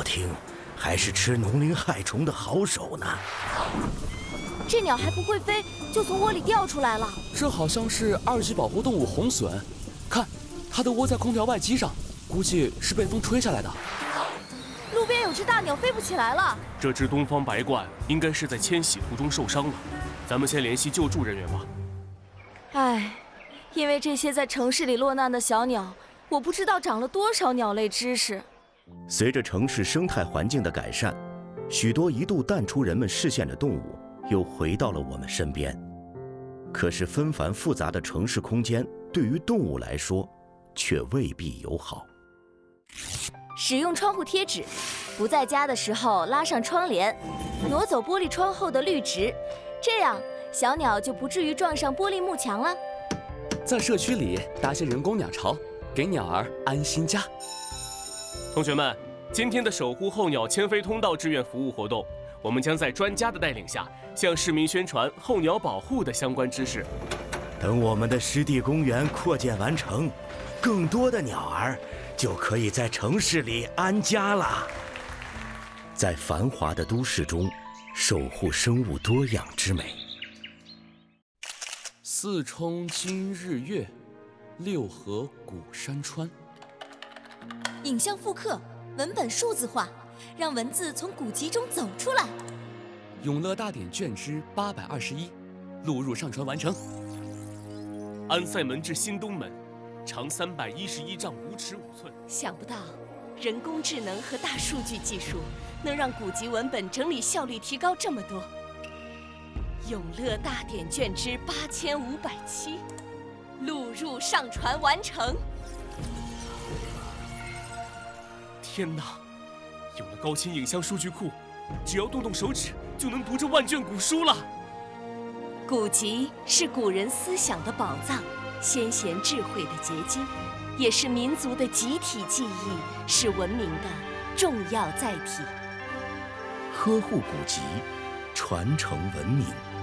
听，还是吃农灵害虫的好手呢。 这鸟还不会飞，就从窝里掉出来了。 这好像是2级保护动物红隼，看，它都窝在空调外机上，估计是被风吹下来的。 路边有只大鸟飞不起来了。 这只东方白鹳应该是在迁徙途中受伤了，咱们先联系救助人员吧。 唉，因为这些在城市里落难的小鸟，我不知道长了多少鸟类知识。 随着城市生态环境的改善，许多一度淡出人们视线的动物又回到了我们身边。可是纷繁复杂的城市空间对于动物来说却未必友好。 使用窗户贴纸，不在家的时候拉上窗帘，挪走玻璃窗后的绿植，这样小鸟就不至于撞上玻璃幕墙了。 在社区里搭些人工鸟巢，给鸟儿安心家。 同学们，今天的守护候鸟迁飞通道志愿服务活动，我们将在专家的带领下，向市民宣传候鸟保护的相关知识。 等我们的湿地公园扩建完成，更多的鸟儿就可以在城市里安家了。在繁华的都市中，守护生物多样之美。 4冲今日月，6合古山川。 影像复刻，文本数字化，让文字从古籍中走出来。 永乐大典卷之821，录入上传完成。 安塞门至新东门，长311丈5尺5寸。 想不到，人工智能和大数据技术能让古籍文本整理效率提高这么多。永乐大典卷之8507，录入上传完成。 天哪！有了高清影像数据库，只要动动手指就能读这万卷古书了。 古籍是古人思想的宝藏，先贤智慧的结晶，也是民族的集体记忆，是文明的重要载体。 呵护古籍，传承文明。